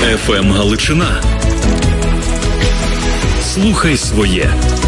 ФМ Галичина. Слухай своє.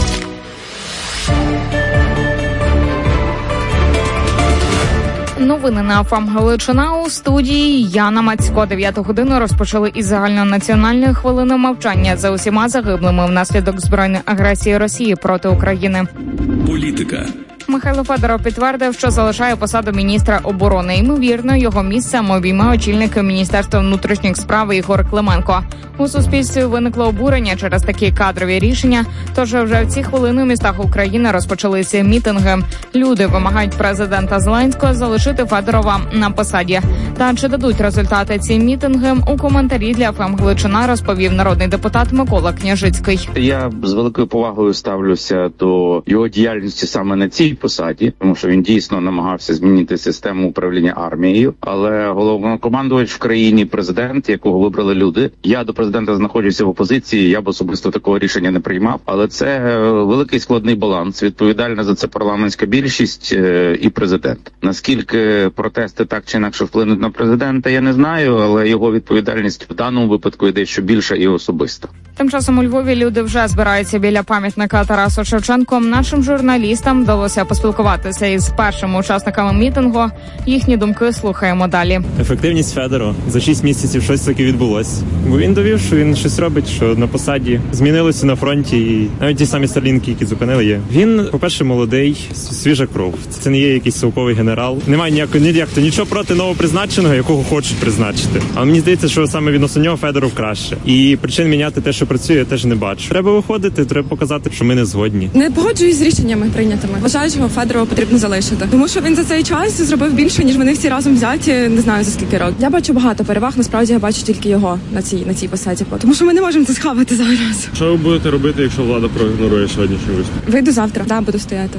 Новини на ФМ Галичина. У студії Яна Мацько. 9 годину розпочали із загальнонаціональної хвилини мовчання за усіма загиблими внаслідок збройної агресії Росії проти України. Політика. Михайло Федоров підтвердив, що залишає посаду міністра оборони. Ймовірно, його місцем обійме очільник Міністерства внутрішніх справ Ігор Клименко. У суспільстві виникло обурення через такі кадрові рішення, тож вже в ці хвилини у містах України розпочалися мітинги. Люди вимагають президента Зеленського залишити Федорова на посаді. Та чи дадуть результати ці мітинги, у коментарі для ФМ Галичина розповів народний депутат Микола Княжицький. Я з великою повагою ставлюся до його діяльності саме на цій посаді, тому що він дійсно намагався змінити систему управління армією, але головнокомандувач в країні, президент, якого вибрали люди. Я до президента знаходжуся в опозиції, я б особисто такого рішення не приймав, але це великий складний баланс. Відповідальна за це парламентська більшість і президент. Наскільки протести так чи інакше вплинуть на президента, я не знаю, але його відповідальність в даному випадку йде що більша і особиста. Тим часом у Львові люди вже збираються біля пам'ятника Тарасу Шевченку. Нашим журналістам вдалося поспілкуватися із першими учасниками мітингу. Їхні думки слухаємо далі. Ефективність Федорова. За 6 місяців щось таке відбулося. Бо він довів, що він щось робить, що на посаді змінилося на фронті. І навіть ті самі сталінки, які зупинили, є. Він, по-перше, молодий, свіжа кров. Це не є якийсь совковий генерал. Немає нічого проти новопризначеного, якого хочуть призначити. Але мені здається, що саме відносно нього Федоров краще. І причин міняти те, що працює, я теж не бачу. Треба виходити, треба показати, що ми не згодні. Не погоджуюсь з рішеннями прийнятими. Вважаю, що Федорова потрібно залишити. Тому що він за цей час зробив більше, ніж вони всі разом взяті, не знаю за скільки років. Я бачу багато переваг, насправді я бачу тільки його на цій посаді. Тому що ми не можемо це схавати зараз. Що ви будете робити, якщо влада проігнорує сьогоднішній виступ? Вийду завтра, буду стояти.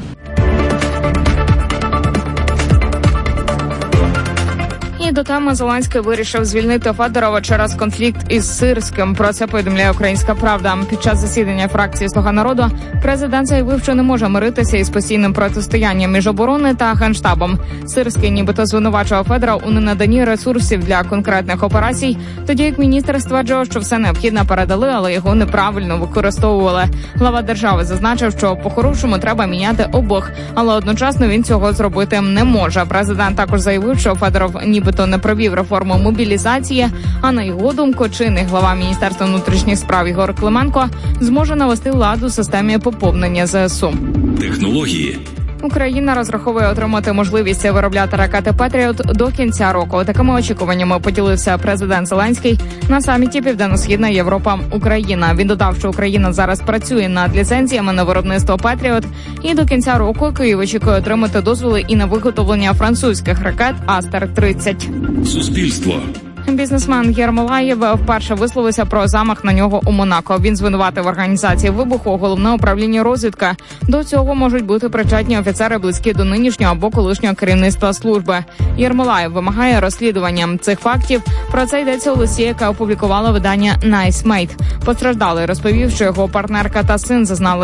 І до теми Зеленський вирішив звільнити Федорова через конфлікт із Сирським. Про це повідомляє «Українська правда». Під час засідання фракції «Слуга народу» президент заявив, що не може миритися із постійним протистоянням між оборони та Генштабом. Сирський нібито звинувачував Федорова у ненаданні ресурсів для конкретних операцій, тоді як міністр стверджував, що все необхідне передали, але його неправильно використовували. Глава держави зазначив, що по-хорошому треба міняти обох, але одночасно він цього зробити не може. Президент також заявив, що Федоров нібито не провів реформу мобілізації, а на його думку, чинний глава Міністерства внутрішніх справ Ігор Клименко зможе навести лад у системі поповнення ЗСУ. Технології. Україна розраховує отримати можливість виробляти ракети «Петріот» до кінця року. Такими очікуваннями поділився президент Зеленський на саміті «Південно-Східна Європа-Україна». Він додав, що Україна зараз працює над ліцензіями на виробництво «Петріот», і до кінця року Київ очікує отримати дозволи і на виготовлення французьких ракет «Астер-30». Суспільство. Бізнесмен Єрмолаєв вперше висловився про замах на нього у Монако. Він звинуватив в організації вибуху Головне управління розвідки. До цього можуть бути причетні офіцери, близькі до нинішнього або колишнього керівництва служби. Єрмолаєв вимагає розслідування цих фактів. Про це йдеться у листі, яке опублікувало видання Nice Mate. Постраждалий розповів, що його партнерка та син зазнали